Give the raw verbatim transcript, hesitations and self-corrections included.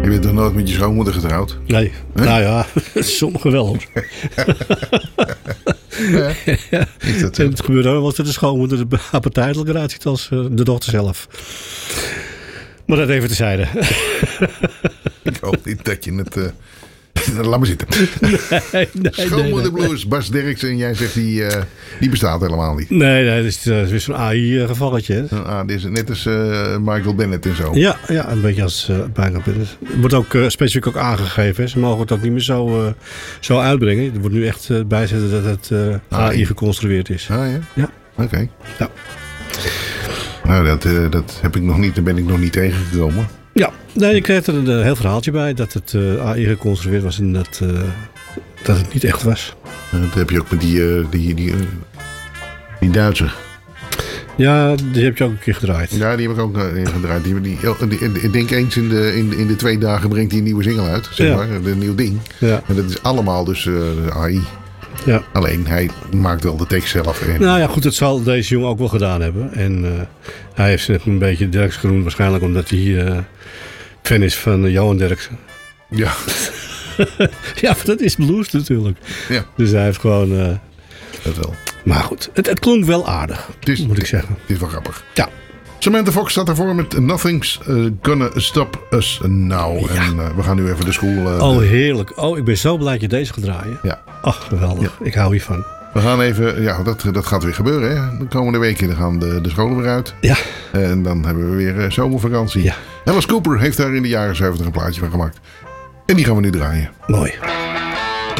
Je bent toch nooit met je schoonmoeder getrouwd? Nee, huh? Nou ja, sommigen wel hoor. Ja, is dat zo? En het gebeurt ook wel eens dat de schoonmoeder de appetijtelijker uitziet als uh, de dochter zelf. Maar dat even terzijde. Ik hoop niet dat je het... Uh... Laat maar zitten. Nee, nee, Schoonmoederblues, nee, nee. Bas Derksen. En jij zegt die, uh, die bestaat helemaal niet. Nee, nee, dat is, uh, is weer zo'n A I-gevalletje. Ah, dit is net als uh, Michael Bennett en zo. Ja, ja, een beetje als uh, Michael Bennett. Het wordt ook uh, specifiek ook aangegeven. Hè. Ze mogen het ook niet meer zo, uh, zo uitbrengen. Er wordt nu echt uh, bijzetten dat het uh, A I geconstrueerd is. Ah ja? Ja. Oké. Okay. Ja. Nou, dat, uh, dat heb ik nog niet. Daar ben ik nog niet tegengekomen. Ja, nee, je kreeg er een uh, heel verhaaltje bij dat het uh, A I geconstrueerd was en dat, uh, dat het niet echt was. Uh, dat heb je ook met die, uh, die, die, uh, die Duitser. Ja, die heb je ook een keer gedraaid. Ja, die heb ik ook uh, gedraaid. Die, die, die, ik denk eens in de, in, in de twee dagen brengt hij een nieuwe single uit. Zeg ja. maar, een nieuw ding. Ja. En dat is allemaal dus uh, A I. Ja. Alleen, hij maakt wel de tekst zelf. En... Nou ja, goed, dat zal deze jongen ook wel gedaan hebben. En uh, hij heeft zich een beetje Derksen genoemd, waarschijnlijk omdat hij uh, fan is van uh, Johan Derksen. Ja. Ja, maar dat is blues natuurlijk. Ja. Dus hij heeft gewoon... Uh... Dat wel. Maar goed, het, het klonk wel aardig, is, moet ik zeggen. Het is wel grappig. Ja. Samantha Fox staat ervoor met Nothing's uh, Gonna Stop Us Now. Ja. En uh, we gaan nu even de school... Uh, oh, de... heerlijk. Oh, ik ben zo blij dat je deze gaat draaien. Ja. Ach, geweldig. Ja. Ik hou hiervan. We gaan even... Ja, dat, dat gaat weer gebeuren. Hè? De komende weken gaan de, de scholen weer uit. Ja. En dan hebben we weer uh, zomervakantie. Ja. Alice Cooper heeft daar in de jaren zeventig een plaatje van gemaakt. En die gaan we nu draaien. Mooi.